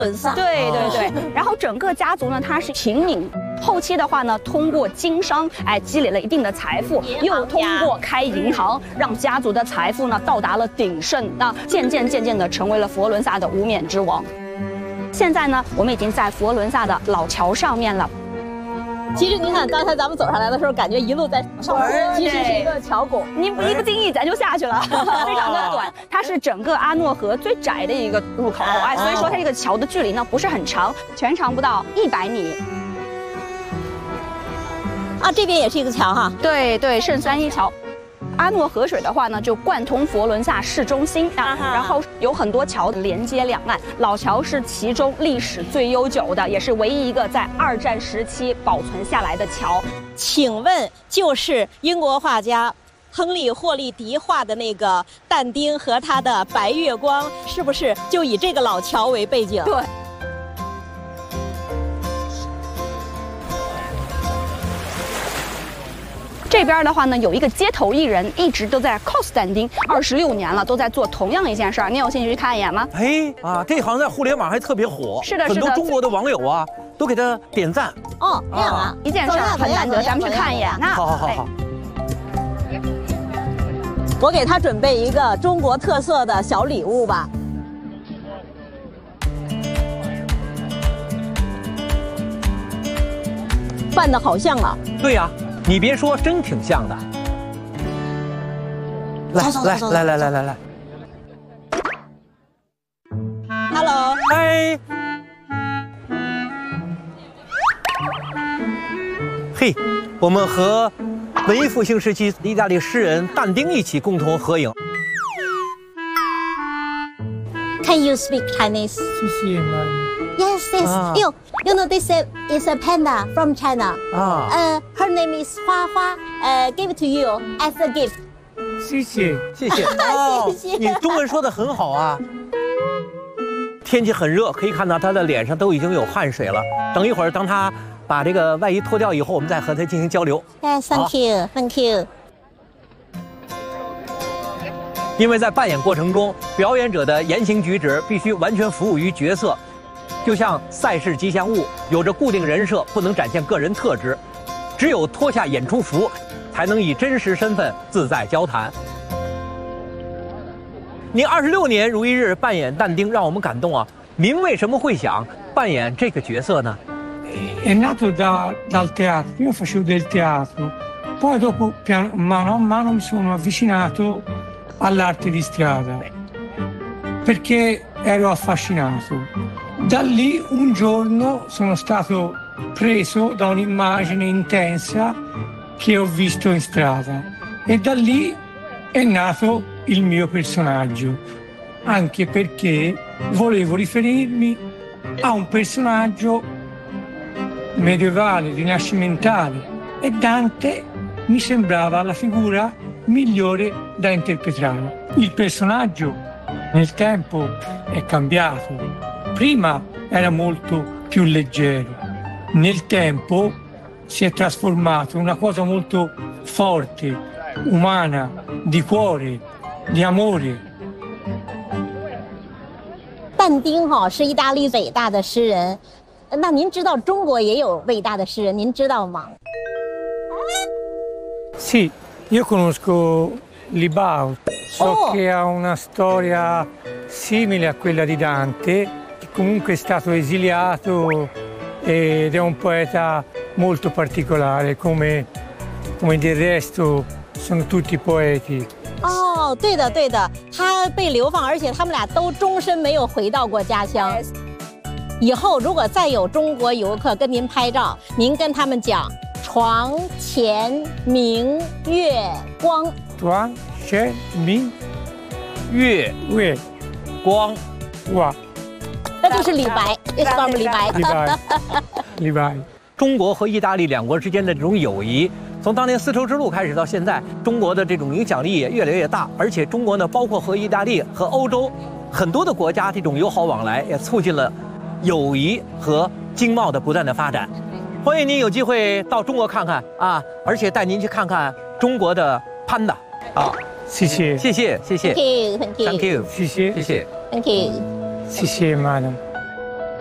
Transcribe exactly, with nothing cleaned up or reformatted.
伦萨。 对对对。然后整个家族呢，它是平民。后期的话呢，通过经商，哎，积累了一定的财富，又通过开银行，让家族的财富呢到达了鼎盛，那渐渐渐渐的成为了佛罗伦萨的无冕之王。现在呢，我们已经在佛罗伦萨的老桥上面了。 其实你看，刚才咱们走上来的时候，感觉一路在上坡，其实是一个桥拱， 你不一不经意咱就下去了，非常的短。它是整个阿诺河最窄的一个入口，哎，所以说它这个桥的距离呢不是很长，全长不到一百米。 啊，这边也是一个桥哈。 对对，圣三一桥。阿诺河水的话呢，就贯通佛罗伦萨市中心啊，然后有很多桥连接两岸。老桥是其中历史最悠久的，也是唯一一个在二战时期保存下来的桥。 请问，就是英国画家亨利·霍利迪画的那个但丁和他的白月光，是不是就以这个老桥为背景？ 对。这边的话呢，有一个街头艺人，一直都在 cos 但丁，二十六年了，都在做同样一件事儿。你有兴趣去看一眼吗？ 哎啊，这好像在互联网还特别火， 是的，是的， 很多中国的网友啊都给他点赞。 哦，这样啊， 一件事儿很难得，咱们去看一眼。那好好好好。 我给他准备一个中国特色的小礼物吧。扮得好像啊。 对呀。你别说，真挺像的。来来来来来来来 ，Hello， 嗨，嘿，我们和文艺复兴时期意大利诗人但丁一起共同合影。 Can you speak Chinese? Yes, yes. Ah. You, you know this is a panda from China. Ah. Uh, her name is Hua Hua. Uh, give it to you as a gift. 谢谢，谢谢。哦，谢谢。你中文说得很好啊。天气很热，可以看到他的脸上都已经有汗水了。等一会儿，当他把这个外衣脱掉以后，我们再和他进行交流。 Yes, thank you, thank you. 因为在扮演过程中，表演者的言行举止必须完全服务于角色。就像赛事吉祥物，有着固定人设，不能展现个人特质。只有脱下演出服，才能以真实身份自在交谈。您二十六年如一日扮演但丁，让我们感动啊！您为什么会想扮演这个角色呢？ È nato da, dal teatro, io facevo del teatro, poi dopo piano, mano a mano mi sono avvicinato all'arte di strada perché ero affascinato. Da lì un giorno sono stato preso da un'immagine intensa che ho visto in strada e da lì è nato il mio personaggio, anche perché volevo riferirmi a un personaggio medievale, rinascimentale e Dante mi sembrava la figura migliore da interpretare. Il personaggio nel tempo è cambiato. Prima era molto più leggero, nel tempo si è trasformato in una cosa molto forte, umana, di cuore, di amore. 但丁哈是意大利伟大的诗人，那您知道中国也有伟大的诗人，您知道吗？ Sì, io conosco Libao, so oh. che ha una storia simile a quella di Dante, che comunque è stato esiliato ed è un poeta molto particolare, come, come del resto sono tutti poeti. 哦，对的对的，他被流放，而且他们俩都终身没有回到过家乡。以后如果再有中国游客跟您拍照，您跟他们讲“床前明月光”。 床前明月月光， 哇， 那就是李白，这是我们李白。 李白，李白。 中国和意大利两国之间的这种友谊，从当年丝绸之路开始到现在，中国的这种影响力也越来越大。而且中国呢，包括和意大利和欧洲很多的国家这种友好往来，也促进了友谊和经贸的不断的发展。欢迎您有机会到中国看看啊，而且带您去看看中国的潘达。好， 谢谢， 谢谢，谢谢 ，Thank you，Thank you， Thank you， 谢谢， 谢谢 ，Thank you， 谢谢 ，Madam。